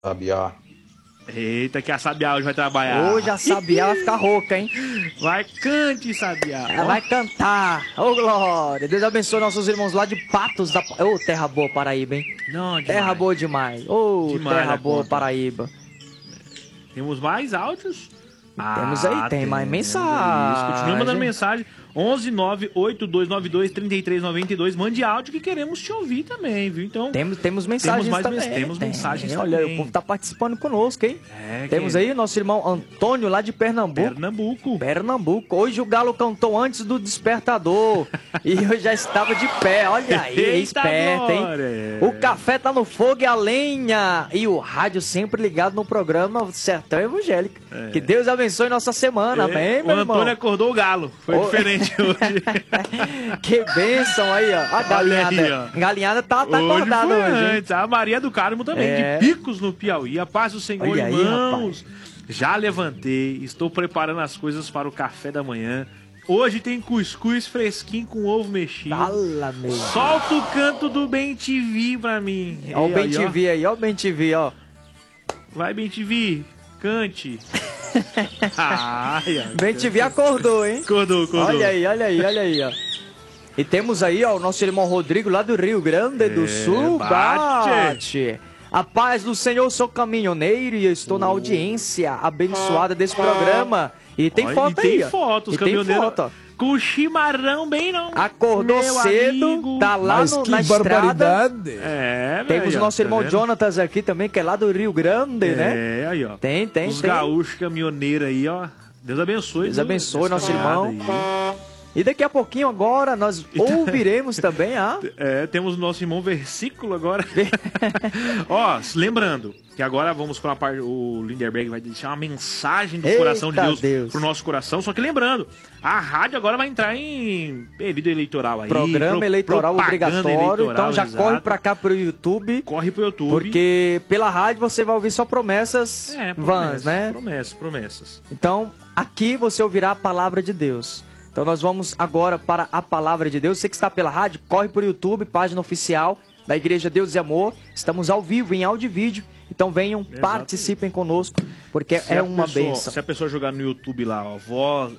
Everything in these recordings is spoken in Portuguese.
Sabiá. Eita, que a Sabiá hoje vai trabalhar. Hoje a Sabiá vai ficar rouca, hein? Vai, cante, Sabiá. Ela vai cantar. Ô, glória. Deus abençoe nossos irmãos lá de Patos da... Ô, terra boa, Paraíba, hein? Não, demais. Terra boa demais. Ô, Demais terra da boa, conta. Paraíba. Temos mais áudios? Temos aí, tem mais mensagem. Isso, continua mandando mensagem. 11 98292 3392. Mande áudio que queremos te ouvir também, viu? Então, Temos mensagens também. Temos mensagens Olha, também. o povo tá participando conosco, hein? Temos que- aí nosso irmão Antônio, lá de Pernambuco. Pernambuco. Hoje o Galo cantou antes do despertador. E eu já estava de pé. Olha aí, Eita esperto, hein? glória. O café tá no fogo e a lenha. E o rádio sempre ligado no programa Sertão Evangélico. Que Deus abençoe nossa semana, amém, O meu irmão? Antônio acordou o galo. Foi diferente hoje. Que bênção aí, ó. A Olha galinhada. aí, ó. Galinhada tá acordada foi hoje, hein? antes. A Maria do Carmo também, É. de Picos, no Piauí. A paz do Senhor, Olha aí, irmãos. Já levantei, estou preparando as coisas para o café da manhã. Hoje tem cuscuz fresquinho com ovo mexido. Fala, meu. Solta o canto do Bem TV pra mim. Ó o E Bem aí, ó. TV aí, ó o Bem TV, ó. Vai, Bem TV, cante. Ai, ai, Bem TV acordou, hein? Acordou. Olha aí, ó. E temos aí, ó, o nosso irmão Rodrigo lá do Rio Grande do Sul. bate. A paz do Senhor, sou caminhoneiro e eu estou na audiência abençoada desse programa. E tem Olha, foto e tem aí, ó. foto, os E tem caminhoneiros foto, ó. com o chimarrão bem não. Acordou Meu cedo, amigo. tá lá Mas no, que na estrada. barbaridade. Temos velho, o nosso tá irmão vendo? Jonatas aqui também, que é lá do Rio Grande, né? É, aí, ó. Tem. Os gaúchos caminhoneiros aí, ó. Deus abençoe. Deus viu, abençoe essa nosso caminhada irmão. aí. E daqui a pouquinho agora nós ouviremos também a... Temos o nosso irmão versículo agora. Ó, lembrando que agora vamos para a parte. O Linderberg vai deixar uma mensagem do Eita coração de Deus, Deus. pro nosso coração. Só que lembrando, a rádio agora vai entrar em período eleitoral aí. Programa eleitoral propaganda obrigatório, eleitoral, então já exato. corre pra cá pro YouTube, Corre pro YouTube. porque pela rádio você vai ouvir só promessas vãs, né? Promessas. Então aqui você ouvirá a palavra de Deus. Então nós vamos agora para a palavra de Deus. Você que está pela rádio, corre pro YouTube, página oficial da Igreja Deus e Amor. Estamos ao vivo, em áudio e vídeo. Então venham, participem conosco, porque Se é a uma pessoa- bênção. Se a pessoa jogar no YouTube lá, ó, voz,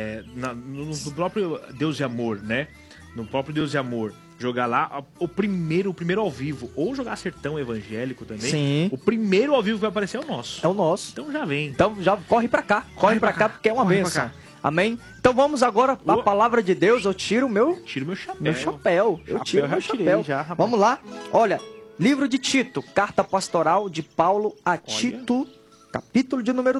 no próprio Deus e Amor, né? No próprio Deus e Amor, jogar lá ó, o primeiro ao vivo, ou jogar Sertão Evangélico também. Sim. O primeiro ao vivo que vai aparecer é o nosso. É o nosso. Então já vem. Então já corre pra cá, porque é uma corre pra bênção. cá. Amém? Então vamos agora à palavra de Deus. Eu tiro o meu Tira meu chapéu. Meu chapéu. Eu tiro já meu tirei chapéu. já, rapaz. Vamos lá. Olha, livro de Tito, carta pastoral de Paulo a Tito, capítulo de número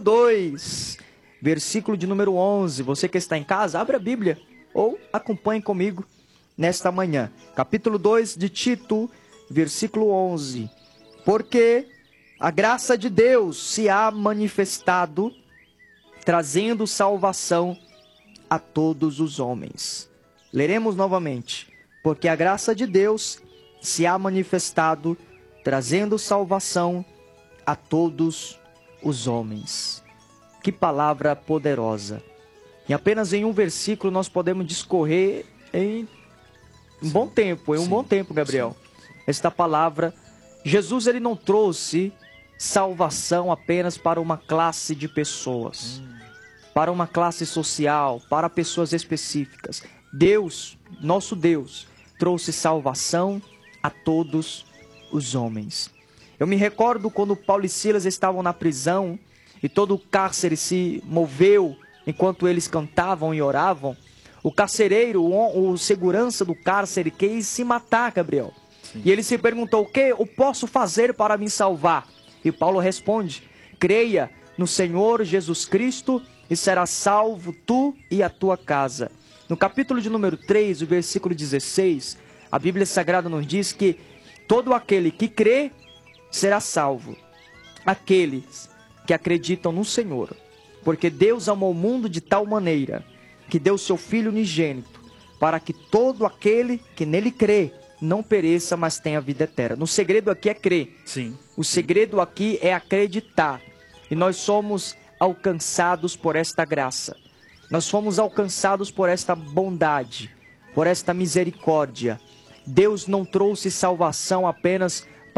2, versículo de número 11. Você que está em casa, abre a Bíblia ou acompanhe comigo nesta manhã. Capítulo 2 de Tito, versículo 11. Porque a graça de Deus se há manifestado, trazendo salvação a todos os homens. Leremos novamente. Porque a graça de Deus se há manifestado, trazendo salvação a todos os homens. Que palavra poderosa. E apenas em um versículo nós podemos discorrer em um bom tempo, Gabriel. Esta palavra, Jesus ele não trouxe salvação apenas para uma classe de pessoas, para uma classe social, para pessoas específicas. Deus, nosso Deus, trouxe salvação a todos os homens. Eu me recordo quando Paulo e Silas estavam na prisão e todo o cárcere se moveu enquanto eles cantavam e oravam. O carcereiro, o segurança do cárcere, quis se matar, Gabriel. Sim. E ele se perguntou: o que eu posso fazer para me salvar? E Paulo responde: creia no Senhor Jesus Cristo e será salvo tu e a tua casa. No capítulo de número 3, o versículo 16, a Bíblia Sagrada nos diz que todo aquele que crê será salvo. Aqueles que acreditam no Senhor. Porque Deus amou o mundo de tal maneira que deu seu Filho unigênito, para que todo aquele que nele crê não pereça, mas tenha vida eterna. O segredo aqui é crer. Sim. O segredo aqui é acreditar. E nós somos alcançados por esta graça. Nós fomos alcançados por esta bondade, por esta misericórdia. Deus não trouxe salvação apenas para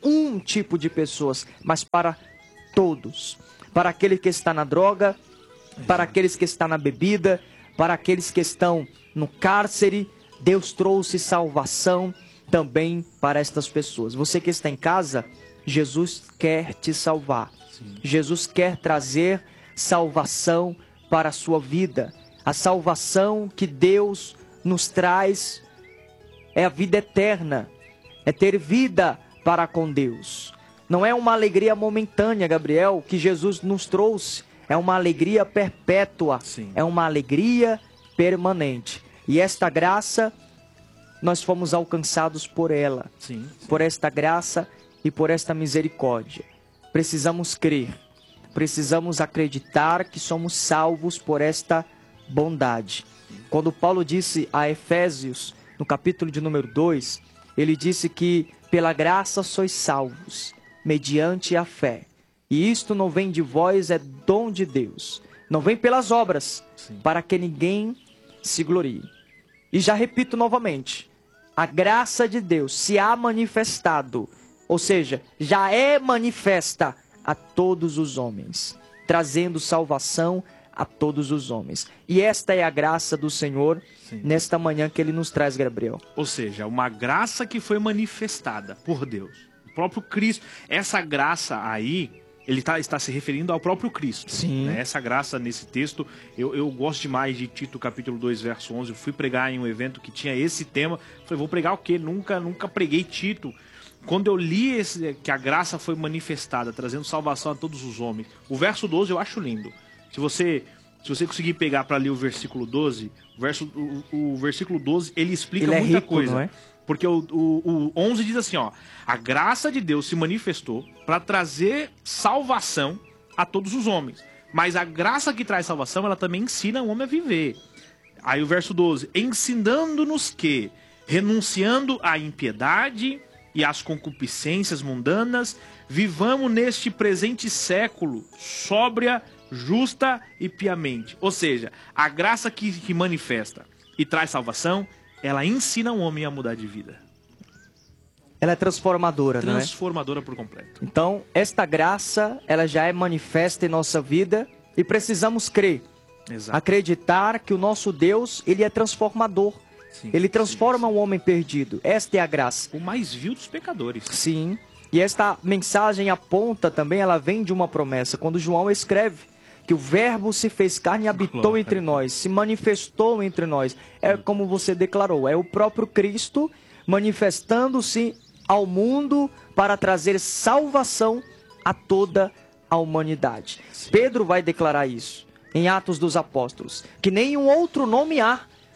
um tipo de pessoas, mas para todos. Para aquele que está na droga, para aqueles que estão na bebida, para aqueles que estão no cárcere, Deus trouxe salvação também para estas pessoas. Você que está em casa, Jesus quer te salvar. Sim. Jesus quer trazer salvação para a sua vida. A salvação que Deus nos traz é a vida eterna, é ter vida para com Deus. Não é uma alegria momentânea, Gabriel, que Jesus nos trouxe. É uma alegria perpétua. Sim. É uma alegria permanente. E esta graça, nós fomos alcançados por ela. Sim. Por esta graça e por esta misericórdia. Precisamos crer. Precisamos acreditar que somos salvos por esta bondade. Quando Paulo disse a Efésios, no capítulo de número 2, ele disse que pela graça sois salvos, mediante a fé. E isto não vem de vós, é dom de Deus. Não vem pelas obras, Sim. para que ninguém se glorie. E já repito novamente, a graça de Deus se há manifestado, ou seja, já é manifesta a todos os homens, trazendo salvação a todos os homens. E esta é a graça do Senhor, Sim. nesta manhã que Ele nos traz, Gabriel. Ou seja, uma graça que foi manifestada por Deus. O próprio Cristo. Essa graça aí, ele está se referindo ao próprio Cristo. Sim. Né? Essa graça nesse texto, eu gosto demais de Tito capítulo 2, verso 11. Eu fui pregar em um evento que tinha esse tema. Falei, vou pregar o quê? Nunca preguei Tito. Quando eu li que a graça foi manifestada, trazendo salvação a todos os homens, o verso 12 eu acho lindo. Se você conseguir pegar para ler o versículo 12, o versículo 12, ele explica Ele é muita rico, coisa. não é? Porque o 11 diz assim, ó, a graça de Deus se manifestou para trazer salvação a todos os homens. Mas a graça que traz salvação, ela também ensina o homem a viver. Aí o verso 12, ensinando-nos que, renunciando à impiedade e às concupiscências mundanas, vivamos neste presente século sóbria, justa e piamente. Ou seja, a graça que manifesta e traz salvação, ela ensina o homem a mudar de vida. Ela é transformadora, não é? Transformadora por completo. Então, esta graça, ela já é manifesta em nossa vida e precisamos crer. Exato. Acreditar que o nosso Deus, Ele é transformador. Sim, Ele transforma o homem perdido. Esta é a graça. O mais vil dos pecadores. Sim. E esta mensagem aponta também, ela vem de uma promessa. Quando João escreve que o verbo se fez carne e habitou Glória. entre nós, se manifestou entre nós. É como você declarou, é o próprio Cristo manifestando-se ao mundo para trazer salvação a toda a humanidade. Sim. Pedro vai declarar isso em Atos dos Apóstolos, que nenhum outro nome há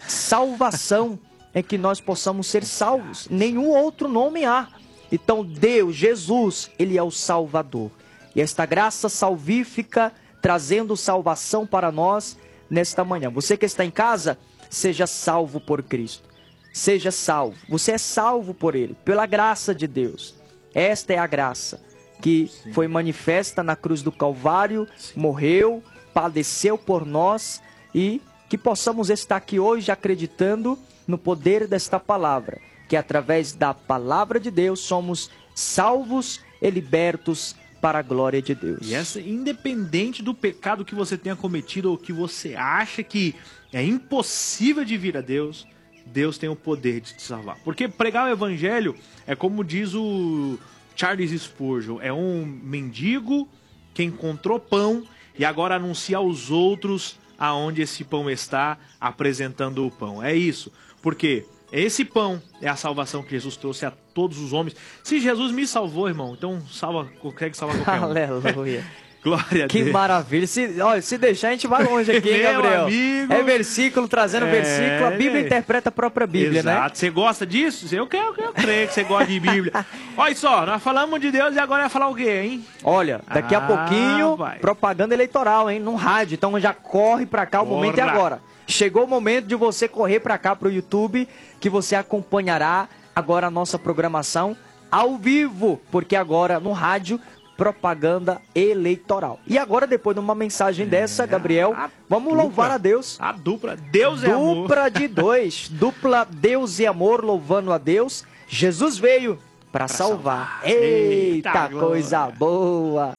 salvação em que nós possamos ser salvos. Nenhum outro nome há. Então Deus, Jesus, Ele é o Salvador. E esta graça salvífica trazendo salvação para nós nesta manhã. Você que está em casa, seja salvo por Cristo. Seja salvo. Você é salvo por Ele, pela graça de Deus. Esta é a graça que foi manifesta na cruz do Calvário, morreu, padeceu por nós e que possamos estar aqui hoje acreditando no poder desta palavra, que através da palavra de Deus somos salvos e libertos para a glória de Deus. E essa, independente do pecado que você tenha cometido ou que você acha que é impossível de vir a Deus, Deus tem o poder de te salvar. Porque pregar o evangelho é como diz o Charles Spurgeon, é um mendigo que encontrou pão e agora anuncia aos outros aonde esse pão está, apresentando o pão. É isso. Porque esse pão é a salvação que Jesus trouxe a todos os homens. Se Jesus me salvou, irmão, então consegue salvar qualquer um. Aleluia. Glória a Que Deus. maravilha. Olha, se deixar, a gente vai longe aqui, hein, Meu Gabriel? amigo. É versículo trazendo versículo. A Bíblia interpreta a própria Bíblia, né? Exato. Você gosta disso? Eu creio que você gosta de Bíblia. Olha só, nós falamos de Deus e agora vai falar o quê, hein? Olha, daqui a pouquinho, vai. propaganda eleitoral, hein? No rádio. Então já corre pra cá, o momento é Corra. agora. Chegou o momento de você correr pra cá pro YouTube, que você acompanhará agora a nossa programação ao vivo, porque agora no rádio, propaganda eleitoral. E agora, depois de uma mensagem dessa, Gabriel, vamos louvar a Deus. A dupla. Deus é amor. Dupla de dois. Dupla Deus e amor, louvando a Deus. Jesus veio para salvar. Eita, Eita, coisa glória. boa!